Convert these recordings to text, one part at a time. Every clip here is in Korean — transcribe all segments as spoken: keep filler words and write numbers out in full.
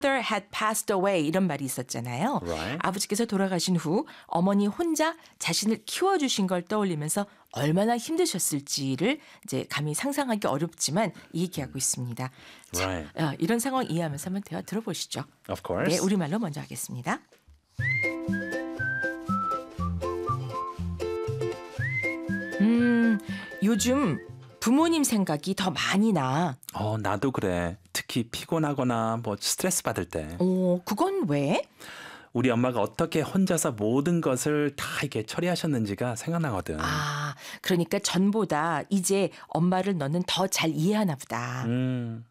father had passed away 이런 말이 있었잖아요. Right. 아버지께서 돌아가신 후 어머니 혼자 자신을 키워주신 걸 떠올리면서 얼마나 힘드셨을지를 이제 감히 상상하기 어렵지만 얘기하고 있습니다. 자, Right. 어, 이런 상황 이해하면서 한번 대화 들어보시죠. Of course. 네, 우리말로 먼저 하겠습니다. 음, 요즘 부모님 생각이 더 많이 나. 어, 나도 그래. 특히 피곤하거나 뭐 스트레스 받을 때. 어, 그건 왜? 우리 엄마가 어떻게 혼자서 모든 것을 다 이렇게 처리하셨는지가 생각나거든. 아, 그러니까 전보다 이제 엄마를 너는 더 잘 이해하나 보다. 음.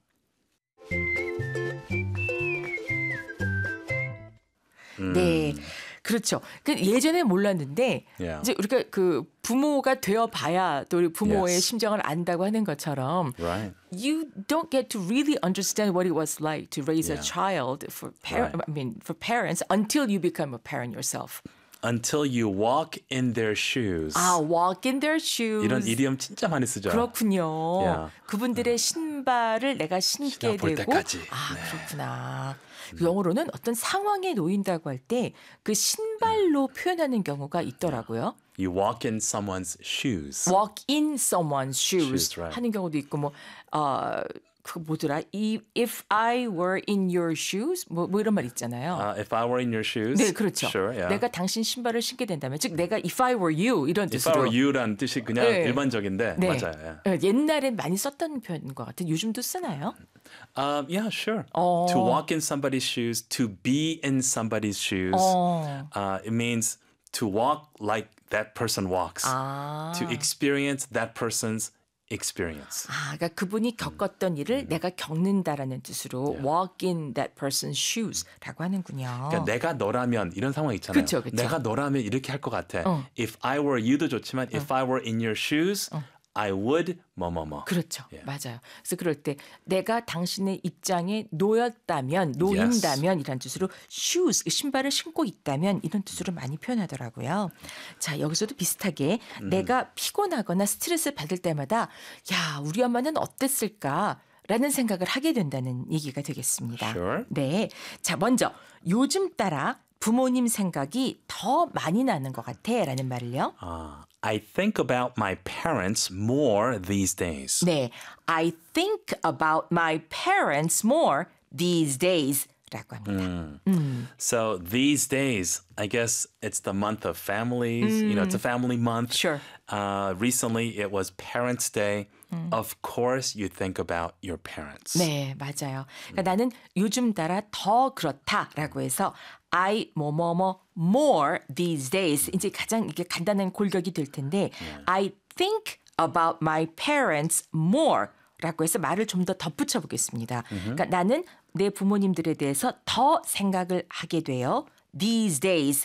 네, 그렇죠. 그 예전에 몰랐는데 Yeah. 이제 우리가 그 부모가 되어 봐야 또 우리 부모의 Yes. 심정을 안다고 하는 것처럼 Right. you don't get to really understand what it was like to raise a Yeah. child for par- Right. I mean for parents until you become a parent yourself. Until you walk in their shoes. 아, walk in their shoes. 이런 이디엄 진짜 많이 쓰죠. 그렇군요. Yeah. 그분들의 신발을 내가 신게 신어 볼 되고 때까지. 아, 네. 그렇구나. 그 영어로는 어떤 상황에 놓인다고 할 때 그 신발로 표현하는 경우가 있더라고요. You walk in someone's shoes. walk in someone's shoes, Shoes, right. 하는 경우도 있고 뭐 어, 그 뭐더라? 이- If I were in your shoes 뭐, 뭐 이런 말 있잖아요. Uh, if I were in your shoes. 네, 그렇죠. Sure, yeah. 내가 당신 신발을 신게 된다면, 즉 내가 if I were you 이런 If I 뜻으로. were you라는 뜻이 그냥 네. 일반적인데 네. 맞아요. Yeah. 어, 옛날엔 많이 썼던 표현인 것 같아요. 요즘도 쓰나요? Um, yeah, sure. 어. To walk in somebody's shoes, to be in somebody's shoes. 어. Uh, it means to walk like that person walks. 아. To experience that person's experience. 아, 그러니까 그분이 겪었던 일을 내가 겪는다라는 뜻으로 네. walk in that person's shoes라고 하는군요. 그러니까 내가 너라면 이런 상황 있잖아요. 그쵸, 그쵸. 내가 너라면 이렇게 할 것 같아. 어. If I were you도 좋지만 if I were in your shoes, I would 뭐뭐뭐. 그렇죠. Yeah. 맞아요. 그래서 그럴 때 내가 당신의 입장에 놓였다면, 놓인다면 이란 뜻으로 shoes, 신발을 신고 있다면 이런 뜻으로 많이 표현하더라고요. 자, 여기서도 비슷하게 내가 피곤하거나 스트레스 받을 때마다 야, 우리 엄마는 어땠을까? 라는 생각을 하게 된다는 얘기가 되겠습니다. Sure. 네. 자, 먼저 요즘 따라 부모님 생각이 더 많이 나는 것 같아 라는 말을요. Uh, I think about my parents more these days. 네, I think about my parents more these days 라고 합니다. So these days, I guess it's the month of families. You know, it's a family month. Sure. Uh, recently, it was Parents' Day. Of course, you think about your parents. 네, 맞아요. 그러니까 나는 요즘 따라 더 그렇다라고 해서 I 뭐뭐뭐 more these days 이제 가장 이게 간단한 골격이 될 텐데 I think about my parents more 라고 해서 말을 좀 더 덧붙여 보겠습니다. 그러니까 나는 내 부모님들에 대해서 더 생각을 하게 돼요. These days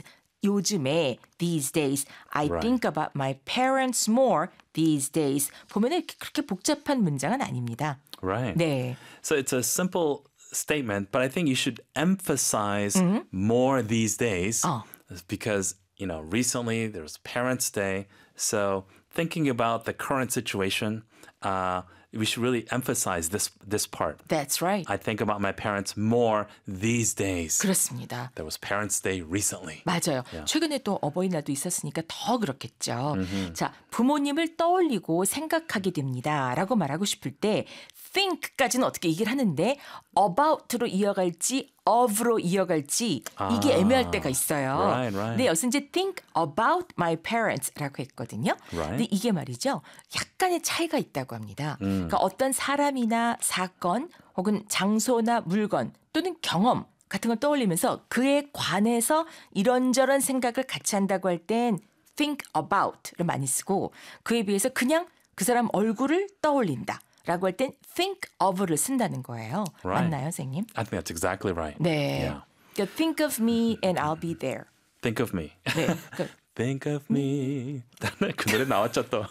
요즘에 these days I Right. think about my parents more these days 보면은 이렇게 그렇게 복잡한 문장은 아닙니다. Right. 네. So it's a simple statement, but I think you should emphasize more these days 어. because, you know, recently there was Parents' Day. So thinking about the current situation, uh, we should really emphasize this this part. That's right. I think about my parents more these days. 그렇습니다. There was Parents' Day recently. 맞아요. 최근에 또 어버이날도 있었으니까 더 그렇겠죠. 자, 부모님을 떠올리고 생각하게 됩니다라고 말하고 싶을 때 think까지는 어떻게 얘기를 하는데 about로 이어갈지 of로 이어갈지 이게 아, 애매할 때가 있어요. right, right. 네, 여기서 이제 think about my parents라고 했거든요. Right. 근데 이게 말이죠. 약간의 차이가 있다고 합니다. 그러니까 어떤 사람이나 사건 혹은 장소나 물건 또는 경험 같은 걸 떠올리면서 그에 관해서 이런저런 생각을 같이 한다고 할 땐 think about를 많이 쓰고 그에 비해서 그냥 그 사람 얼굴을 떠올린다. 라고 할 땐 think of를 쓴다는 거예요. Right. 맞나요, 선생님? I think that's exactly right. 네. Yeah. 그러니까 think of me and I'll be there. Think of me. 네. 그러니까 Think of me. 그 노래 나왔죠 또.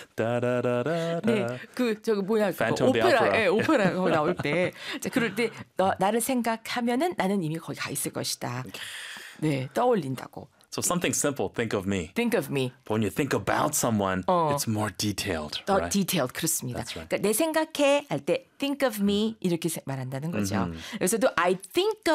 따라라라. 네, 그 저기 뭐야, 그 Phantom of the 오페라, Opera. 예, 오페라 거기 나올 때, 자, 그럴 때 너, 나를 생각하면은 나는 이미 거기 가 있을 것이다. 네, 떠올린다고. So something simple, think of me. Think of me. But when you think about someone, 어. it's more detailed. 더 right? detailed 그렇습니다. That's right. 그러니까 내 생각해 할 때 think of me 이렇게 세- 말한다는 거죠. 여기서도 I think